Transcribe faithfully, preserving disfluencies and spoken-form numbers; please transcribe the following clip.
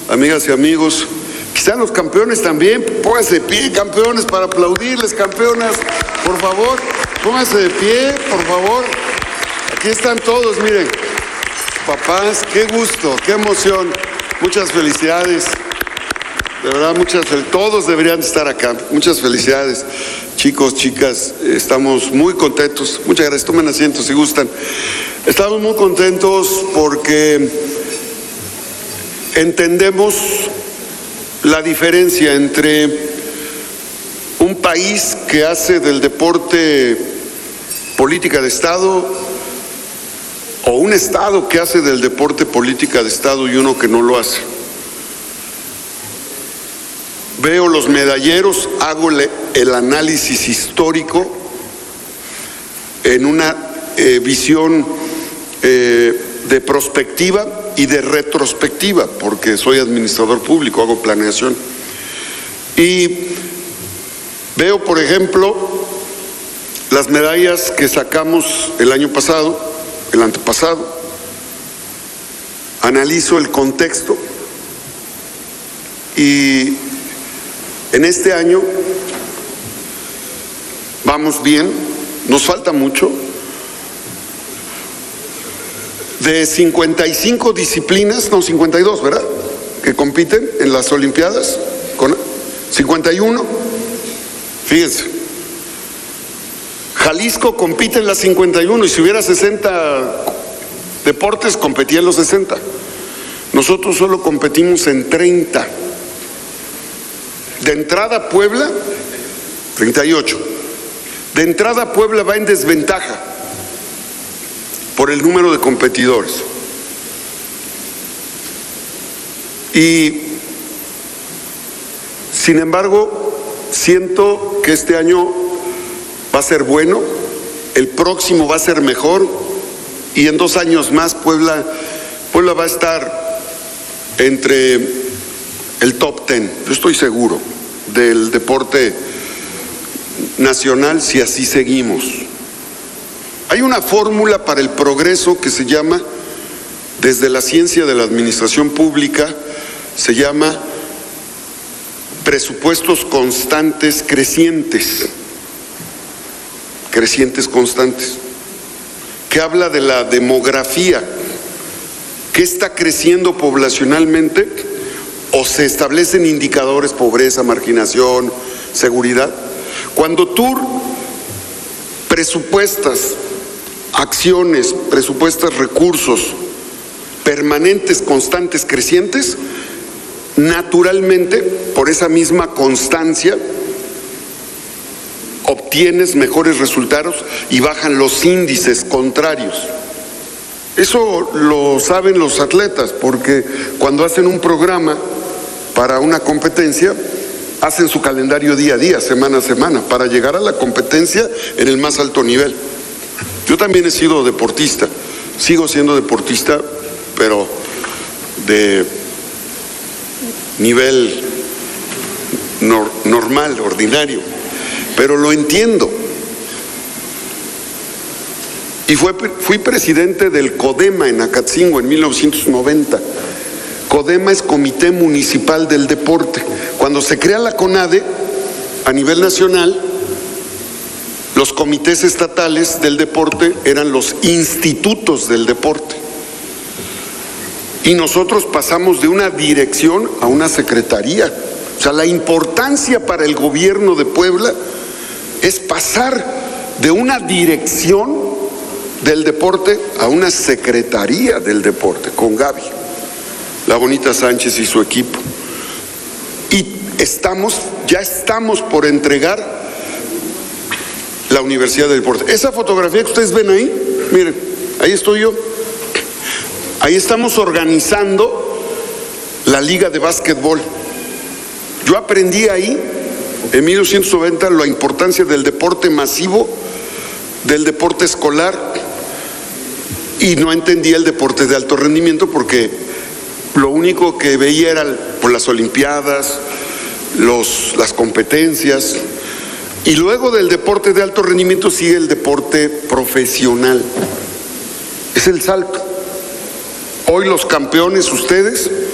amigas y amigos. Quizás los campeones también, pónganse de pie, campeones, para aplaudirles, campeonas, por favor, pónganse de pie, por favor. Aquí están todos, miren. Papás, qué gusto, qué emoción. Muchas felicidades. De verdad, muchas felicidades. Todos deberían estar acá. Muchas felicidades. Chicos, chicas, estamos muy contentos. Muchas gracias. Tomen asiento si gustan. Estamos muy contentos porque entendemos la diferencia entre un país que hace del deporte política de Estado o un Estado que hace del deporte política de Estado y uno que no lo hace. Veo los medalleros, hago el análisis histórico en una eh, visión eh, de prospectiva y de retrospectiva, porque soy administrador público, hago planeación. Y veo, por ejemplo, las medallas que sacamos el año pasado, el antepasado, analizo el contexto y en este año vamos bien, nos falta mucho. De cincuenta y cinco disciplinas, no, cincuenta y dos, ¿verdad?, que compiten en las Olimpiadas, con cincuenta y uno, fíjense, Jalisco compite en las cincuenta y uno y si hubiera sesenta deportes, competía en los sesenta. Nosotros solo competimos en treinta. De entrada Puebla, treinta y ocho. De entrada Puebla va en desventaja por el número de competidores. Y sin embargo, siento que este año va a ser bueno, el próximo va a ser mejor y en dos años más Puebla, Puebla va a estar entre el top ten, yo estoy seguro, del deporte nacional si así seguimos. Hay una fórmula para el progreso que se llama, desde la ciencia de la administración pública, se llama presupuestos constantes crecientes, crecientes constantes, que habla de la demografía, que está creciendo poblacionalmente o se establecen indicadores, pobreza, marginación, seguridad. Cuando tú presupuestas acciones, presupuestas recursos permanentes, constantes, crecientes, naturalmente, por esa misma constancia, obtienes mejores resultados y bajan los índices contrarios. Eso lo saben los atletas, porque cuando hacen un programa para una competencia, hacen su calendario día a día, semana a semana, para llegar a la competencia en el más alto nivel. Yo también he sido deportista, sigo siendo deportista, pero de nivel nor- normal, ordinario, pero lo entiendo. Y fue, fui presidente del CODEMA en Acatzingo en mil novecientos noventa. CODEMA es Comité Municipal del Deporte. Cuando se crea la CONADE a nivel nacional, los comités estatales del deporte eran los institutos del deporte. Y nosotros pasamos de una dirección a una secretaría. O sea, la importancia para el gobierno de Puebla es pasar de una dirección del deporte a una secretaría del deporte, con Gaby, la bonita Sánchez y su equipo. Y estamos, ya estamos por entregar la Universidad del Deporte. Esa fotografía que ustedes ven ahí, miren, ahí estoy yo. Ahí estamos organizando la Liga de Básquetbol. Yo aprendí ahí, en mil novecientos noventa, la importancia del deporte masivo, del deporte escolar, y no entendía el deporte de alto rendimiento porque lo único que veía era por las Olimpiadas, los, las competencias. Y luego del deporte de alto rendimiento sigue el deporte profesional. Es el salto. Hoy los campeones, ustedes,